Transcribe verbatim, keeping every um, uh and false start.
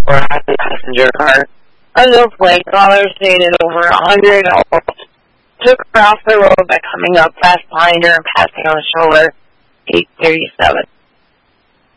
or at the passenger car. A no flake caller stated over a hundred almost took her off the road by coming up fast behind her and passing on the shoulder. eight thirty-seven.